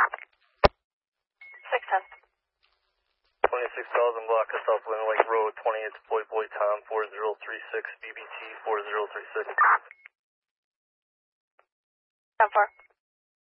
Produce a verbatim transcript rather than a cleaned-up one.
six ten. twenty-six thousand block of South Wind Lake Road, twenty-eight Boy Boy Tom, four zero three six, B B T four zero three six. ten four.